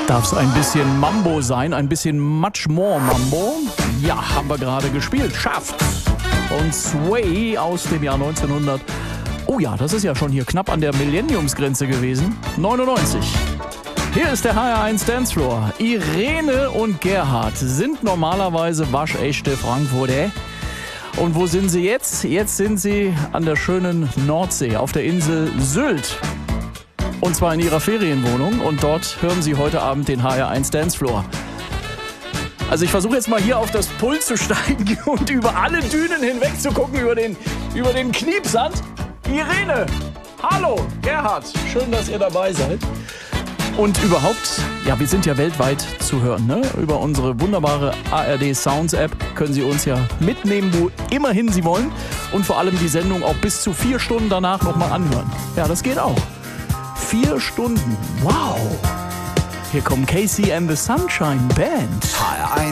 Darf es ein bisschen Mambo sein, ein bisschen much more Mambo? Ja, haben wir gerade gespielt. Schafft! Und Sway aus dem Jahr 1900. Oh ja, das ist ja schon hier knapp an der Millenniumsgrenze gewesen. 99. Hier ist der HR1 Dancefloor. Irene und Gerhard sind normalerweise waschechte Frankfurter. Und wo sind sie jetzt? Jetzt sind sie an der schönen Nordsee auf der Insel Sylt. Und zwar in ihrer Ferienwohnung. Und dort hören sie heute Abend den HR1 Dancefloor. Also ich versuche jetzt mal hier auf das Pult zu steigen und über alle Dünen hinweg zu gucken, über den Kniepsand. Irene, hallo, Gerhard, schön, dass ihr dabei seid. Und überhaupt, ja, wir sind ja weltweit zu hören, ne? Über unsere wunderbare ARD Sounds App können Sie uns ja mitnehmen, wo immerhin Sie wollen. Und vor allem die Sendung auch bis zu 4 Stunden danach nochmal anhören. Ja, das geht auch. 4 Stunden, wow. Hier kommen Casey and the Sunshine Band. HR1